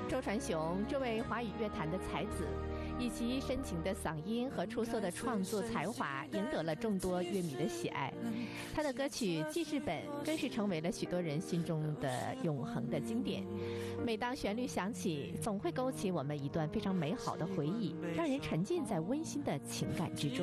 周传雄这位华语乐坛的才子，以其深情的嗓音和出色的创作才华，赢得了众多乐迷的喜爱。他的歌曲《记事本》更是成为了许多人心中的永恒的经典。每当旋律响起，总会勾起我们一段非常美好的回忆，让人沉浸在温馨的情感之中。